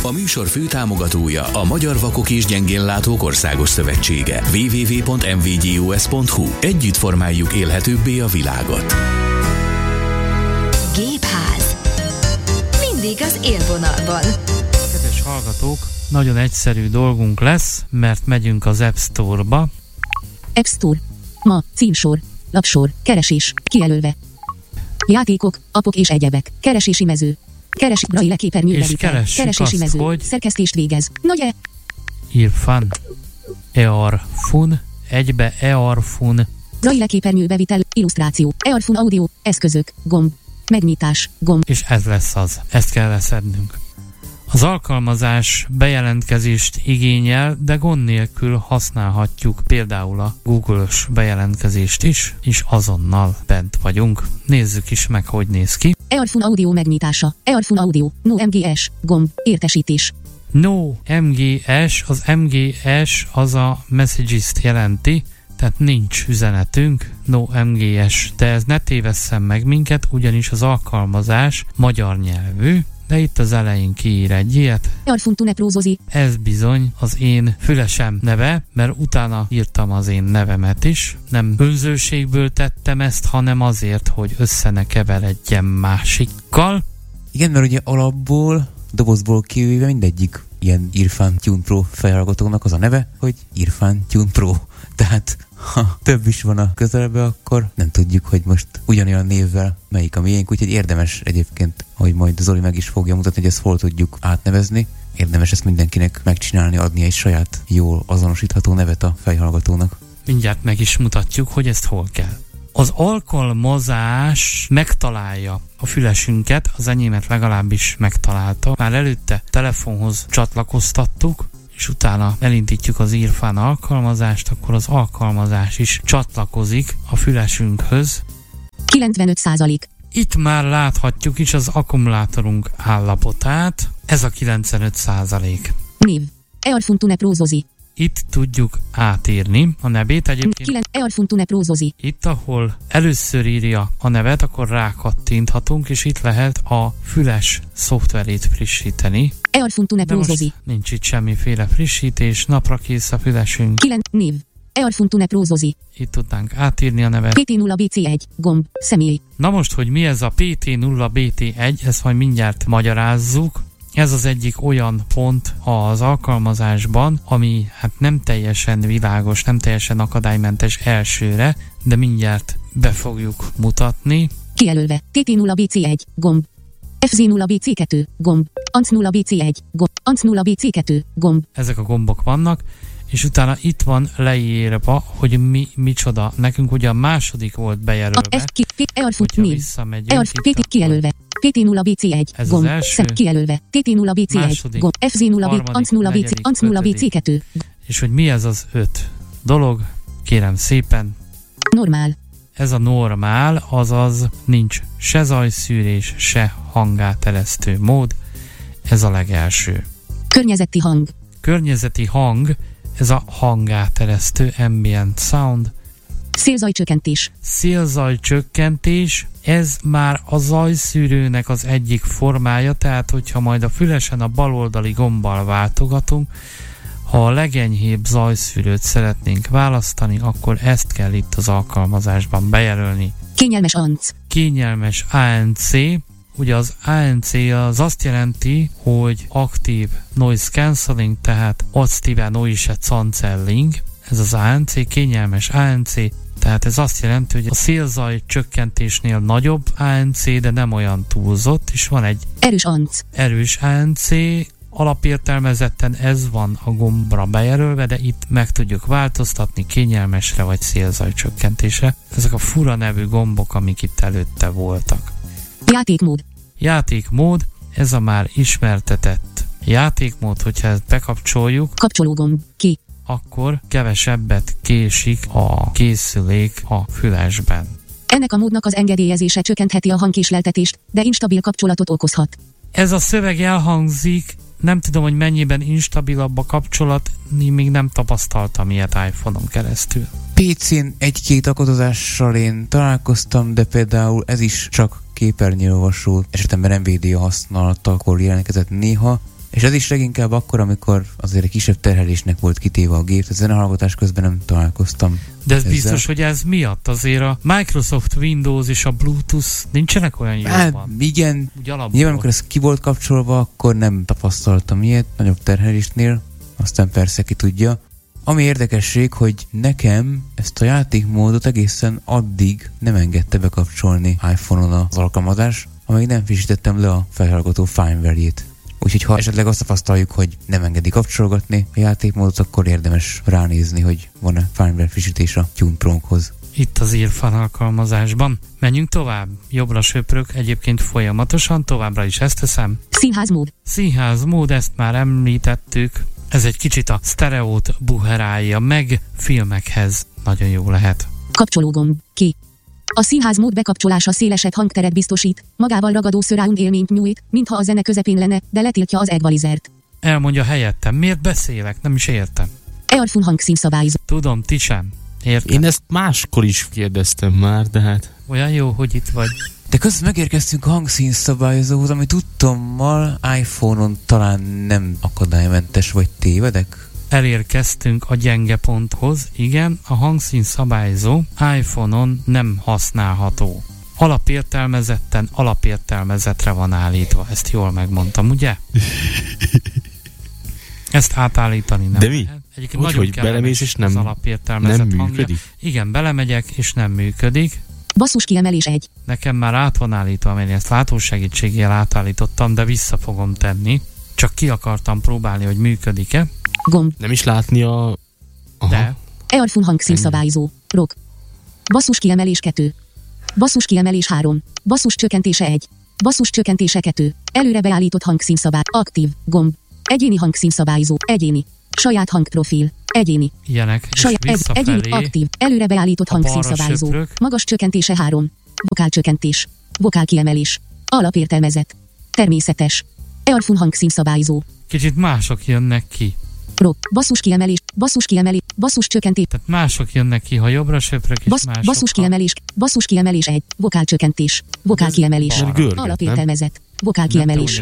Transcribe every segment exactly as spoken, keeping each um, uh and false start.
A műsor főtámogatója a Magyar Vakok és Gyengénlátók Országos Szövetsége. double-u double-u double-u pont m v g o s pont h u. Együtt formáljuk élhetőbbé a világot. Gépház. Mindig az élvonalban. Kedves hallgatók, nagyon egyszerű dolgunk lesz, mert megyünk az App Store-ba. App Store. Ma, címsor, lapsor, keresés, kijelölve. Játékok, appok és egyebek. Keresési mező. Keresik Braille képernyőbevitel. Keresési azt, mező. hogy szerkesztést végez. Nagy e. Irfan. Earfun. Egybe Earfun. Braille képernyőbevitel. Illusztráció. Earfun audio. Eszközök. Gomb. Megnyitás. Gomb. És ez lesz az. Ezt kell leszednünk. Az alkalmazás bejelentkezést igényel, de gond nélkül használhatjuk például a Google-ös bejelentkezést is, és azonnal bent vagyunk. Nézzük is meg, hogy néz ki. Earfun audio megnyitása. Earfun audio. No em gé es. Gomb. Értesítés. No em gé es. Az em gé es az a messages-t jelenti, tehát nincs üzenetünk, no em gé es. De ez ne tévesszem meg minket, ugyanis az alkalmazás magyar nyelvű, de itt az elején kiír egy ilyet. Earfun tune prózozi. Ez bizony az én fülesem neve, mert utána írtam az én nevemet is. Nem önzőségből tettem ezt, hanem azért, hogy össze ne keveredjem másikkal. Igen, mert ugye alapból, dobozból kivéve mindegyik ilyen Irfan Tune Pro fejhallgatónak az a neve, hogy Irfan Tune Pro. Tehát ha több is van a közelbe, akkor nem tudjuk, hogy most ugyanolyan névvel melyik a miénk, úgyhogy érdemes egyébként, hogy majd Zoli meg is fogja mutatni, hogy ezt hol tudjuk átnevezni. Érdemes ezt mindenkinek megcsinálni, adni egy saját jól azonosítható nevet a fejhallgatónak. Mindjárt meg is mutatjuk, hogy ezt hol kell. Az alkalmazás megtalálja a fülesünket, az enyémet legalábbis megtalálta. Már előtte telefonhoz csatlakoztattuk, és utána elindítjuk az Irfan alkalmazást, akkor az alkalmazás is csatlakozik a fülesünkhöz. kilencvenöt százalék. Itt már láthatjuk is az akkumulátorunk állapotát. Ez a kilencvenöt százalék. Név. Earfun tune prózozi. Itt tudjuk átírni a nevét egyébként. Earfun tune prózozi. Itt, ahol először írja a nevet, akkor rákattinthatunk, és itt lehet a füles szoftverét frissíteni. Earfun tune prózozi. Nincs itt semmiféle frissítés, napra kész a fülesünk. kilenc név. Earfun tune prózozi. Itt tudnánk átírni a nevet. pé té nulla bé cé egy. Gomb. Személy. Na most, hogy mi ez a pé té nulla bé té egy, ezt majd mindjárt magyarázzuk. Ez az egyik olyan pont az alkalmazásban, ami hát nem teljesen világos, nem teljesen akadálymentes elsőre, de mindjárt be fogjuk mutatni. Kijelölve. té té nulla bé cé egy. Gomb. ef zé nulla bé cé kettő. Gomb. á en cé nulla bé cé egy. Gomb. á en cé nulla bé cé kettő. Gomb. Ezek a gombok vannak, és utána itt van leírva, hogy mi micsoda. Nekünk ugye a második volt bejelölve. Earfun név. pé té kijelölve. pé té nulla bé cé egy. Ez gomb. az első. Kijelölve. té té nulla bé cé egy. Gomb. ef zé nulla bé cé. á en cé nulla bé cé. á en cé nulla bé cé kettő. És hogy mi ez az öt dolog? Kérem szépen. Normál. Ez a normál, azaz nincs se zajszűrés, se hangáteresztő mód. Ez a legelső. Környezeti hang. Környezeti hang, ez a hangáteresztő, ambient sound. Szélzajcsökkentés. Szélzajcsökkentés, ez már a zajszűrőnek az egyik formája, tehát hogyha majd a fülesen a baloldali gombbal váltogatunk, ha a legenyhébb zajszűrőt szeretnénk választani, akkor ezt kell itt az alkalmazásban bejelölni. Kényelmes á en cé. Kényelmes á en cé. Ugye az á en cé az azt jelenti, hogy aktív noise cancelling, tehát aktíve noise cancelling. Ez az á en cé, kényelmes á en cé. Tehát ez azt jelenti, hogy a szélzaj csökkentésnél nagyobb á en cé, de nem olyan túlzott, és van egy erős á en cé. Erős á en cé. Alapértelmezetten ez van a gombra bejelölve, de itt meg tudjuk változtatni kényelmesre vagy szélzajcsökkentésre. Ezek a fura nevű gombok, amik itt előtte voltak. Játékmód. Játékmód, ez a már ismertetett játékmód, hogyha ezt bekapcsoljuk. Kapcsológomb, ki. Akkor kevesebbet késik a készülék a fülesben. Ennek a módnak az engedélyezése csökkentheti a hangkésleltetést, de instabil kapcsolatot okozhat. Ez a szöveg elhangzik, nem tudom, hogy mennyiben instabilabb a kapcsolat, még nem tapasztaltam ilyet iPhone-on keresztül. pé cén egy-két akadozással én találkoztam, de például ez is csak képernyőolvasó, esetemben NVIDIA használatakor jelentkezett néha. És ez is leginkább akkor, amikor azért egy kisebb terhelésnek volt kitéve a gép, a zenehallgatás közben nem találkoztam. De ez ezzel. Biztos, hogy ez miatt azért a Microsoft Windows és a Bluetooth nincsenek olyan jobban. Hát igen, nyilván amikor ez ki volt kapcsolva, akkor nem tapasztaltam ilyet, nagyobb terhelésnél, aztán persze ki tudja. Ami érdekesség, hogy nekem ezt a játékmódot egészen addig nem engedte bekapcsolni iPhone-on az alkalmazás, amíg nem frissítettem le a felhallgató firmware-jét. Úgyhogy ha esetleg azt tapasztaljuk, hogy nem engedi kapcsolgatni a játékmódot, akkor érdemes ránézni, hogy van-e firmware frissítés a Tune Pro-hoz. Itt az Earfan alkalmazásban. Menjünk tovább. Jobbra söprök, egyébként folyamatosan, továbbra is ezt teszem. Színházmód. Színházmód, ezt már említettük. Ez egy kicsit a sztereót buherálja meg, filmekhez nagyon jó lehet. Kapcsológomb. Ki. A színházmód bekapcsolása szélesebb hangteret biztosít, magával ragadó surround élményt nyújt, mintha a zene közepén lenne, de letiltja az equalizert. Elmondja helyettem, miért beszélek? Nem is értem. Earphone hangszínszabályzó. Tudom, ti sem. Értem. Én ezt máskor is kérdeztem már, de hát... Olyan jó, hogy itt vagy. De közben megérkeztünk a hangszínszabályozóhoz, ami tudtommal iPhone-on talán nem akadálymentes, vagy tévedek? Elérkeztünk a gyenge ponthoz. Igen, a hangszínszabályzó iPhone-on nem használható. Alapértelmezetten alapértelmezetre van állítva. Ezt jól megmondtam, ugye? Ezt átállítani nem De mi? lehet. Egyébként Úgy, nagyon hogy belemész és nem, alapértelmezett nem hangja. működik? Igen, belemegyek és nem működik. Basszus kiemelés egy. Nekem már át van állítva, mert ezt látósegítséggel átállítottam, de vissza fogom tenni. Csak ki akartam próbálni, hogy működik-e. Gomb. Nem is látni a... Aha. De. Earphone hangszínszabályzó. Rock. Basszus kiemelés kettő. Basszus kiemelés három. Basszus csökkentése egy. Basszus csökkentése kettő. Előre beállított hangszínszabály. Aktív. Gomb. Egyéni hangszínszabályzó. Egyéni. Saját hangprofil. Egyéni. Ilyenek. Saját egy, egyéni. Aktív. Előre beállított hangszínszabályzó. Magas csökkentése három. Vokálcsökkentés. Vokálkiemelés. Alapértelmezett. Természetes. Earphone hangszínszabályzó. Kicsit mások jönnek ki. Rock. Basszus kiemelés. Basszus kiemelés. Basszus csökkentés. Tehát mások jönnek ki, ha jobbra söprök, és Bassz, mások. basszus kiemelés. Basszus kiemelés egy. Vokálcsökkentés. Vokálkiemelés. Alapértelmezett. Vokálkiemelés.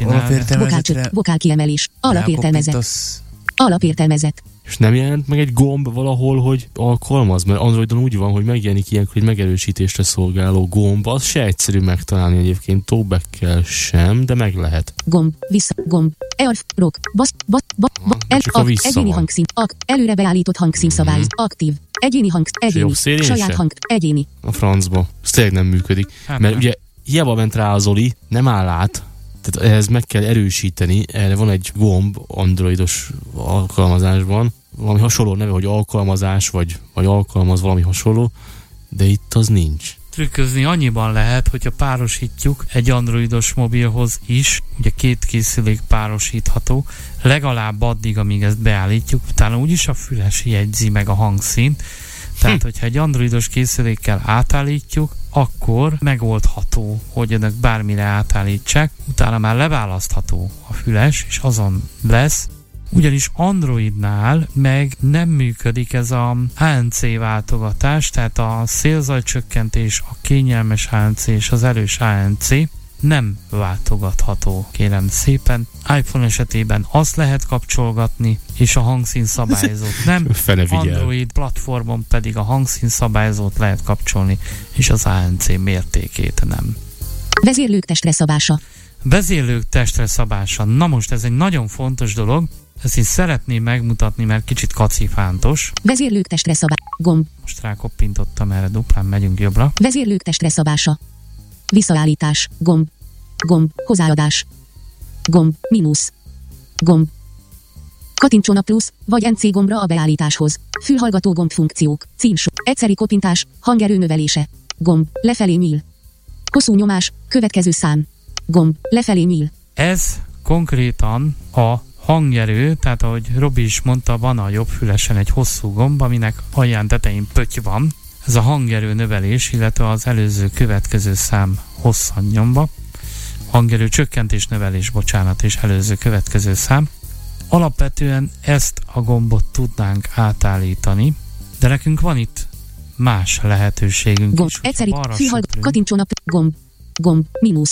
Vokálkiemelés. Alapértelmezett. Alapértelmezett. És nem jelent meg egy gomb valahol, hogy alkalmaz? Mert Androidon úgy van, hogy megjelenik ilyenkor, hogy megerősítésre szolgáló gomb. Az se egyszerű megtalálni egyébként, tóbekkel sem, de meg lehet. Gomb, vissza, gomb, earf, rock, basz, basz, basz, basz, el, ak, egyéni hangszín, ak, előre beállított hangszínszabály, mm-hmm. aktív, egyéni hang, egyéni, saját hang, egyéni. A francba. Ez tényleg nem működik. Hát mert nem. Ugye hiába ment rá az Oli, nem áll át, tehát ehhez meg kell erősíteni, erre van egy gomb androidos alkalmazásban, valami hasonló neve, hogy alkalmazás, vagy, vagy alkalmaz valami hasonló, de itt az nincs. Trükközni annyiban lehet, hogyha párosítjuk egy androidos mobilhoz is, ugye két készülék párosítható, legalább addig, amíg ezt beállítjuk, utána úgyis a füles jegyzi meg a hangszínt, tehát hm. hogyha egy androidos készülékkel átállítjuk, akkor megoldható, hogy önök bármire átállítsák, utána már leválasztható a füles, és azon lesz, ugyanis Androidnál meg nem működik ez a á en cé váltogatás, tehát a szélzajcsökkentés, a kényelmes á en cé és az erős á en cé nem váltogatható, kérem szépen. iPhone esetében azt lehet kapcsolgatni, és a hangszínszabályzót nem. Android platformon pedig a hangszínszabályzót lehet kapcsolni, és az á en cé mértékét nem. Vezérlők testre szabása. Vezérlők testre szabása. Na most ez egy nagyon fontos dolog, ezt én szeretném megmutatni, mert kicsit kacifántos. Vezérlők testre szabása. Gomb. Most rákoppintottam erre, duplán megyünk jobbra. Vezérlők testre szabása. Visszaállítás. Gomb. Gomb. Hozzáadás. Gomb. Mínusz. Gomb. Kattintson a plusz, vagy en cé gombra a beállításhoz. Fülhallgató gomb funkciók. Címsor. Egyszeri koppintás. Hangerő növelése. Gomb. Lefelé nyíl. Hosszú nyomás. Következő szám. Gomb. Lefelé nyíl. Ez konkrétan a hangerő, tehát ahogy Robi is mondta, van a jobb fülesen egy hosszú gomb, aminek alján tetején pötty van. Ez a hangerő növelés, illetve az előző következő szám hosszan nyomva. Hangerő csökkentés növelés, bocsánat, és előző következő szám. Alapvetően ezt a gombot tudnánk átállítani, de nekünk van itt más lehetőségünk gomb. is. Egyszeri, fülhallgató, kattintson a gomb. Gomb. Mínusz.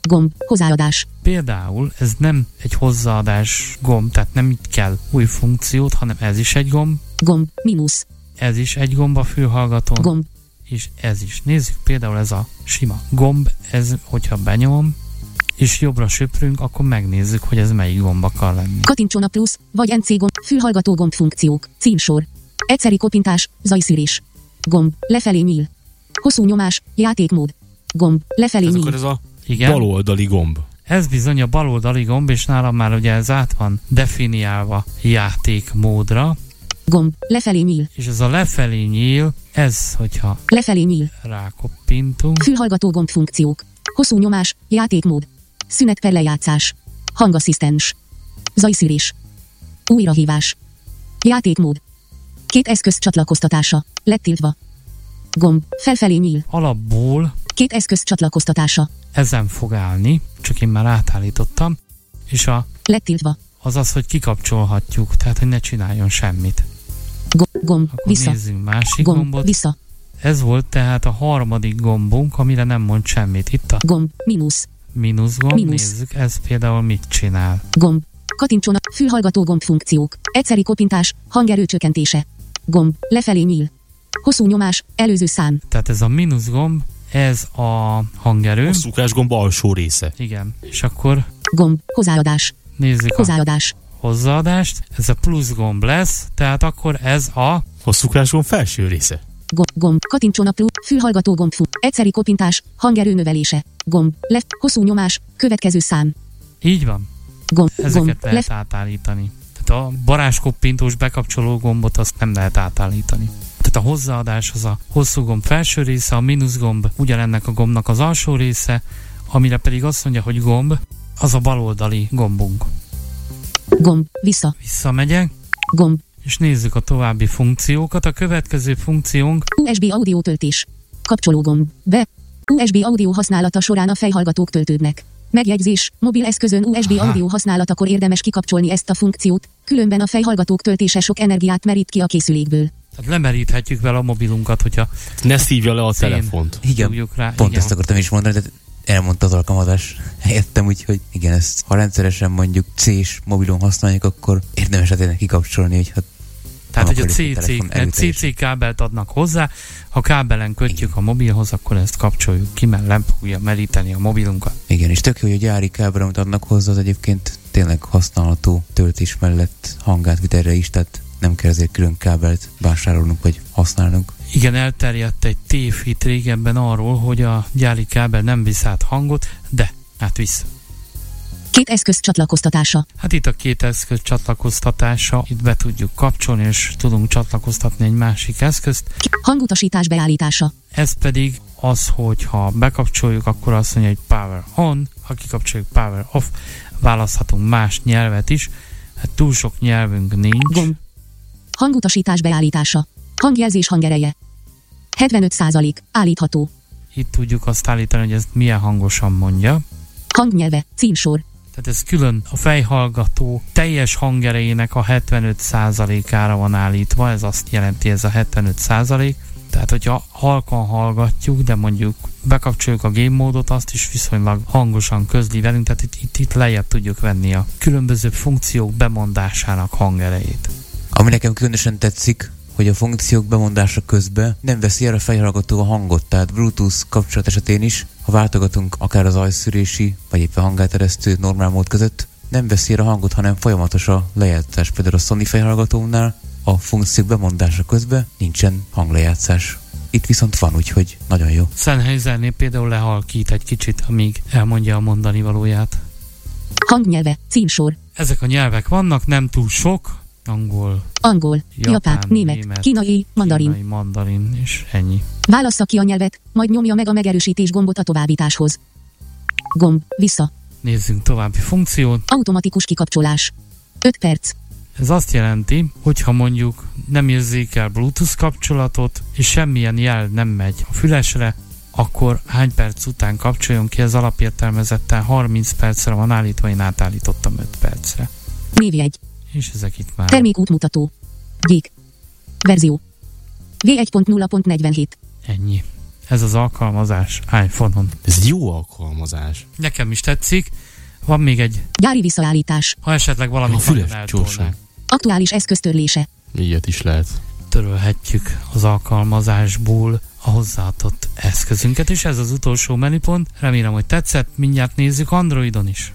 Gomb. Hozzáadás. Például ez nem egy hozzáadás gomb, tehát nem itt kell új funkciót, hanem ez is egy gomb. Gomb. Mínusz. Ez is egy gomb a fülhallgatón. Gomb. És ez is. Nézzük például ez a sima gomb, ez, hogyha benyomom, és jobbra söprünk, akkor megnézzük, hogy ez melyik gomb akar lenni. Kattintson a plusz, vagy en cé gomb, fülhallgató gomb funkciók, címsor. Egyszeri koppintás, zajszűrés. Gomb, lefelé nyíl. Hosszú nyomás, játékmód. Gomb, lefelé ez nyíl. akkor ez a Igen? baloldali gomb. Ez bizony a baloldali gomb, és nálam már ugye ez át van definiálva játékmódra. Gomb, lefelé nyíl. És ez a lefelé nyíl, ez, hogyha Lefelé nyíl. rákoppintunk. Fülhallgató gomb funkciók. Hosszú nyomás, játékmód. Szünet per lejátszás. Hangasszisztens. Zajszűrés. Újrahívás. Játékmód. Két eszköz csatlakoztatása. Lett tiltva. Gomb. Felfelé nyíl. Alapból Két eszköz csatlakoztatása. ezen fog állni, csak én már átállítottam, és a, Lett tiltva. az az, hogy kikapcsolhatjuk, tehát hogy ne csináljon semmit. Gomb. Gomb. Akkor Vissza. nézzünk másik Gomb. gombot. Vissza. Ez volt tehát a harmadik gombunk, amire nem mond semmit. Itt a Gomb. Mínusz. mínusz gomb, Mínusz. nézzük, ez például mit csinál. Gomb. Kattintson a fülhallgató gomb funkciók. Egyszeri koppintás, hangerő csökkentése. Gomb. Lefelé nyíl. Hosszú nyomás, előző szám. Tehát ez a mínusz gomb, ez a hangerő. A szukásgomb alsó része. Igen, és akkor Gomb. Hozzáadás. nézzük a Hozzáadás. hozzáadást, ez a plusz gomb lesz, tehát akkor ez a A szukásgomb felső része. Gomb. Gomb. Kattintson a plusz, fülhallgató gomb fut. Egyszeri koppintás, hangerő növelése. Gomb. Left. Hosszú nyomás, következő szám. így van. Gomb. Ezeket Gomb. lehet Left. átállítani. Tehát a varázskoppintós bekapcsoló gombot azt nem lehet átállítani. Tehát a hozzáadás az a hosszú gomb felső része, a mínusz gomb ugyanennek a gombnak az alsó része, amire pedig azt mondja, hogy gomb, az a baloldali gombunk. Gomb. Vissza. Visszamegyek, Gomb. és nézzük a további funkciókat. A következő funkciónk u es bé audio töltés. Kapcsoló gomb. Be. u es bé audio használata során a fejhallgatók töltődnek. Megjegyzés, mobil eszközön u es bé Aha. audio használatakor érdemes kikapcsolni ezt a funkciót, különben a fejhallgatók töltése sok energiát merít ki a készülékből. tehát lemeríthetjük vele a mobilunkat, hogyha Ne szívja le a Szén. telefont. Igen, dugjuk rá. pont Igen. ezt akartam is mondani, de elmondta az alkalmazás helyettem, úgyhogy igen, ezt ha rendszeresen mondjuk C-s mobilon használjuk, akkor érdemes hát kikapcsolni, hogy hát Tehát, nem hogy a akarjuk, C C, telefon mert erőteljes. C C kábelt adnak hozzá, ha kábelen kötjük a mobilhoz, akkor ezt kapcsoljuk ki, mert nem fogja meríteni a mobilunkat. Igen, és tök jó, hogy a gyári kábel, amit adnak hozzá, az egyébként tényleg használható töltés mellett hangátvitelre is, tehát nem kell ezért külön kábelt vásárolnunk vagy használnunk. Igen, elterjedt egy tévhit régebben arról, hogy a gyári kábel nem visz át hangot, de hát visz. Két eszköz csatlakoztatása. Hát itt a két eszköz csatlakoztatása, itt be tudjuk kapcsolni, és tudunk csatlakoztatni egy másik eszközt. Hangutasítás beállítása. Ez pedig az, hogy ha bekapcsoljuk, akkor azt mondja, hogy power on, ha kikapcsoljuk power off, választhatunk más nyelvet is. Hát túl sok nyelvünk nincs. Gomb. Hangutasítás beállítása. Hangjelzés hangereje. hetvenöt százalék. Állítható. Itt tudjuk azt állítani, hogy ezt milyen hangosan mondja. Hangnyelve. Címsor. Tehát ez külön a fejhallgató teljes hangerejének a hetvenöt százalékára van állítva, ez azt jelenti, ez a hetvenöt százalék. Tehát, hogyha halkan hallgatjuk, de mondjuk bekapcsoljuk a game módot, azt is viszonylag hangosan közli velünk, tehát itt, itt, itt lejjebb tudjuk venni a különböző funkciók bemondásának hangerejét. Ami nekem különösen tetszik, hogy a funkciók bemondása közben nem veszi el a fejhallgató a hangot, tehát Bluetooth kapcsolat esetén is, ha váltogatunk akár az zajszűrési, vagy éppen hangáteresztő normál mód között, nem veszi el a hangot, hanem folyamatos a lejátszás. Például a Sony fejhallgatónál a funkciók bemondása közben nincsen hanglejátszás. Itt viszont van, úgyhogy nagyon jó. Sennheisernél például lehalkít egy kicsit, amíg elmondja a mondani valóját. Hangnyelve. Címsor. Ezek a nyelvek vannak, nem túl sok, angol, Angol. japán, Japán. Német. német, Kínai. Mandarin. kínai, mandarin, és ennyi. Válassza ki a nyelvet, majd nyomja meg a megerősítés gombot a továbbításhoz. Gomb. Vissza. Nézzünk további funkciót. Automatikus kikapcsolás. öt perc. Ez azt jelenti, hogyha mondjuk nem érzékel Bluetooth kapcsolatot, és semmilyen jel nem megy a fülesre, akkor hány perc után kapcsoljon ki, ez alapértelmezetten harminc percre van állítva, én átállítottam öt percre. Névjegy. És ezek itt már. Termékútmutató. Gyék. Verzió. vé egy pont nulla pont negyvenhét. Ennyi. ez az alkalmazás iPhone-on. Ez egy jó alkalmazás. Nekem is tetszik. Van még egy... Gyári visszaállítás. Ha esetleg valamit nagyon eltolnánk. Aktuális eszköztörlése. Ilyet is lehet. Törölhetjük az alkalmazásból a hozzáadott eszközünket, és ez az utolsó menüpont. Remélem, hogy tetszett. Mindjárt nézzük Androidon is.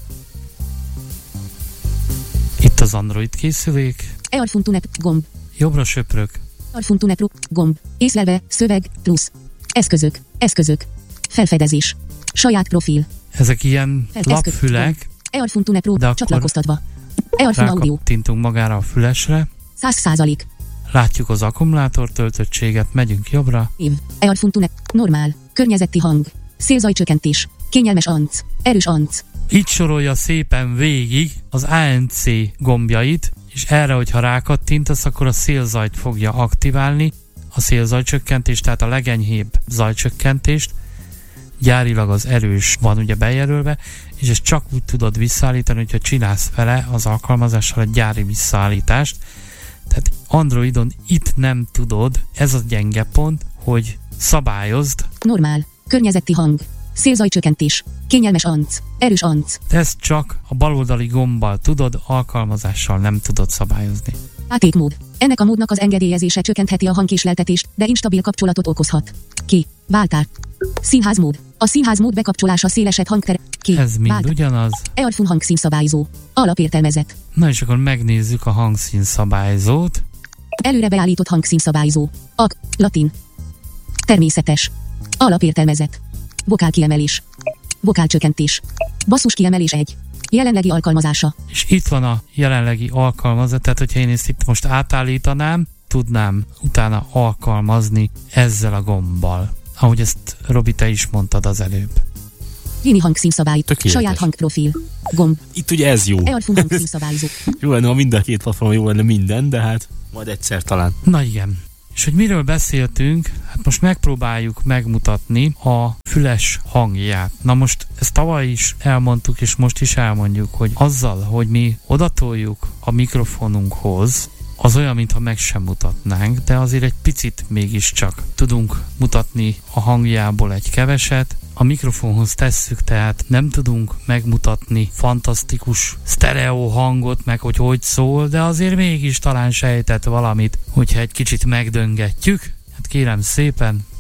Itt az Android készülék. Earphone gomb. Jobbra söprök. Earphone gomb. Észlelve, szöveg, plusz. Eszközök, eszközök. Felfedezés. Saját profil. Ezek ilyen lapfülek. Earphone Pro csatlakoztatva. Earphone audio. Rákattintunk magára a fülesre. száz százalék. Látjuk az akkumulátor töltöttséget, megyünk jobbra. Év. Earphone normál. Környezeti hang. Szélzajcsökkentés. Kényelmes anc. Erős anc. Így sorolja szépen végig az á en cé gombjait, és erre, hogyha rákattintasz, akkor a szélzajt fogja aktiválni, a szélzajcsökkentést, tehát a legenyhébb zajcsökkentést. Gyárilag az erős van ugye bejelölve, és ezt csak úgy tudod visszaállítani, hogyha csinálsz vele az alkalmazással egy gyári visszaállítást. Tehát Androidon itt nem tudod, ez a gyenge pont, hogy szabályozd. Normál. Környezeti hang. Szélzajcsökkentés. Kényelmes anc. Erős anc. Ezt csak a baloldali gombbal tudod, alkalmazással nem tudod szabályozni. Átékmód. Ennek a módnak az engedélyezése csökkentheti a hangkésleltetést, de instabil kapcsolatot okozhat. Ki. Váltás. Színházmód. A színházmód bekapcsolása szélesebb hangter. Ki. Ez mind Vált. ugyanaz. Earphone hangszínszabályzó. Alapértelmezett. Na és akkor megnézzük a hangszínszabályzót. Előre beállított hangszínszabályzó. Ak. Latin. Természetes. Alapértelmezett. Vokálkiemelés. Vokálcsökkentés. Basszusკiemelés egy. Jelenlegi alkalmazása. És itt van a jelenlegi alkalmazat, tehát hogyha én ezt itt most átállítanám, tudnám utána alkalmazni ezzel a gombbal. Ahogy ezt Robi, te is mondtad az előbb. Gini hangszínszabály. Tökéletes. Saját hangprofil. Gomb. Itt ugye ez jó. Earphone hangszínszabályzó. Jó lenne, ha mind a két platform jó lenne minden, de hát majd egyszer talán. Na igen. És hogy miről beszéltünk, hát most megpróbáljuk megmutatni a füles hangját. Na most ezt tavaly is elmondtuk, és most is elmondjuk, hogy azzal, hogy mi odatoljuk a mikrofonunkhoz, az olyan, mintha meg sem mutatnánk, de azért egy picit mégiscsak tudunk mutatni a hangjából egy keveset. A mikrofonhoz tesszük, tehát nem tudunk megmutatni fantasztikus sztereó hangot, meg hogy hogy szól, de azért mégis talán sejtett valamit, hogyha egy kicsit megdöngetjük. Hát kérem szépen,